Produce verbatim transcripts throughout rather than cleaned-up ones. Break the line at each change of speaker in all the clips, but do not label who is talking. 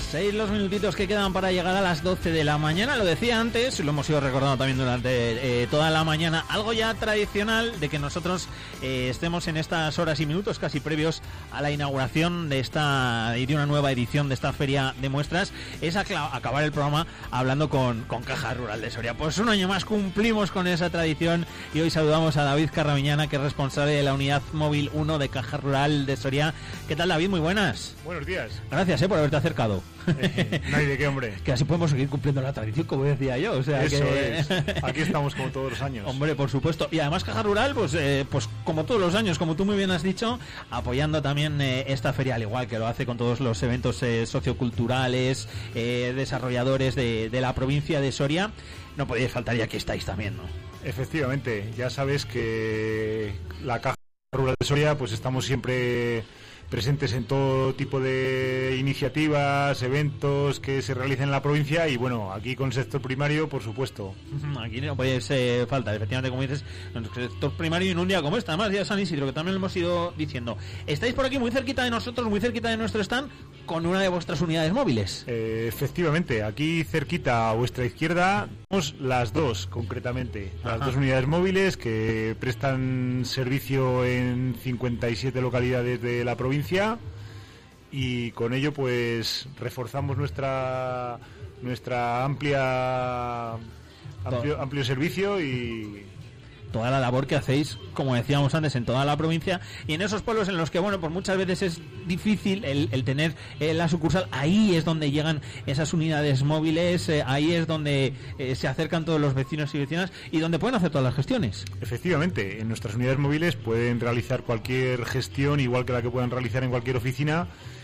Seis los minutitos que quedan para llegar a las doce de la mañana. Lo decía antes, lo hemos ido recordando también durante eh, toda la mañana. Algo ya tradicional de que nosotros eh, estemos en estas horas y minutos casi previos a la inauguración de esta de una nueva edición de esta feria de muestras es acla- acabar el programa hablando con, con Caja Rural de Soria. Pues un año más cumplimos con esa tradición y hoy saludamos a David Carraviñana, que es responsable de la unidad móvil uno de Caja Rural de Soria. ¿Qué tal, David? Muy buenas.
Buenos días.
Gracias eh, por haberte acercado.
Eh, no hay de qué, hombre.
Que así podemos seguir cumpliendo la tradición, como decía yo. O sea,
Eso
que...
es. Aquí estamos como todos los años.
Hombre, por supuesto. Y además Caja Rural, pues, eh, pues como todos los años, como tú muy bien has dicho, apoyando también eh, esta feria, al igual que lo hace con todos los eventos eh, socioculturales, eh, desarrolladores de, de la provincia de Soria. No podéis faltar y aquí estáis también, ¿no?
Efectivamente. Ya sabes que la Caja Rural de Soria, pues estamos siempre presentes en todo tipo de iniciativas, eventos que se realicen en la provincia y bueno, aquí con el sector primario, por supuesto.
Aquí no puede eh, falta, efectivamente, como dices, el sector primario en un día como este, además ya San Isidro, que también lo hemos ido diciendo. Estáis por aquí muy cerquita de nosotros, muy cerquita de nuestro stand, con una de vuestras unidades móviles.
Eh, efectivamente, aquí cerquita a vuestra izquierda tenemos las dos, concretamente, las
Ajá.
dos unidades móviles que prestan servicio en cincuenta y siete localidades de la provincia. Y con ello pues reforzamos nuestra nuestra amplia amplio, amplio servicio y
toda la labor que hacéis, como decíamos antes, en toda la provincia y en esos pueblos en los que, bueno, pues muchas veces es difícil el, el tener eh, la sucursal. Ahí es donde llegan esas unidades móviles, eh, ahí es donde eh, se acercan todos los vecinos y vecinas y donde pueden hacer todas las gestiones.
Efectivamente, en nuestras unidades móviles pueden realizar cualquier gestión igual que la que puedan realizar en cualquier oficina.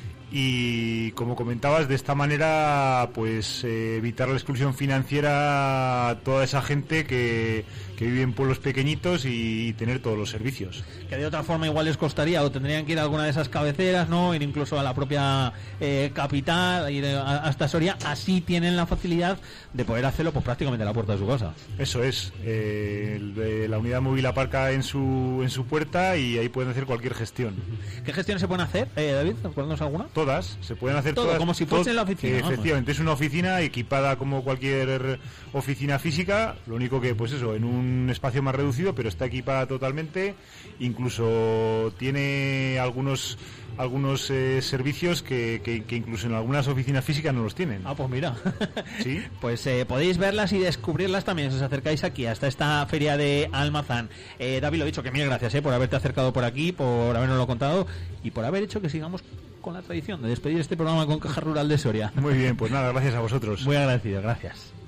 Y como comentabas, de esta manera pues eh, evitar la exclusión financiera a toda esa gente que, que vive en pueblos pequeñitos y, y tener todos los servicios.
Que de otra forma igual les costaría o tendrían que ir a alguna de esas cabeceras, no, ir incluso a la propia eh, capital, ir a, hasta Soria. Así tienen la facilidad de poder hacerlo pues prácticamente a la puerta de su casa.
Eso es, eh, el, la unidad móvil aparca en su en su puerta y ahí pueden hacer cualquier gestión.
¿Qué gestiones se pueden hacer, eh, David? ¿Recuérdanos alguna?
Todas, se pueden hacer
todo,
todas.
como si fuese en la oficina.
Eh, efectivamente, es una oficina equipada como cualquier oficina física, lo único que, pues eso, en un espacio más reducido, pero está equipada totalmente. Incluso tiene algunos algunos eh, servicios que, que, que incluso en algunas oficinas físicas no los tienen.
Ah, pues mira.
Sí.
Pues eh, podéis verlas y descubrirlas también si os acercáis aquí hasta esta feria de Almazán. Eh, David, lo dicho, que mil gracias eh, por haberte acercado por aquí, por habernoslo contado y por haber hecho que sigamos con la tradición de despedir este programa con Caja Rural de Soria.
Muy bien, pues nada, gracias a vosotros.
Muy agradecido, gracias.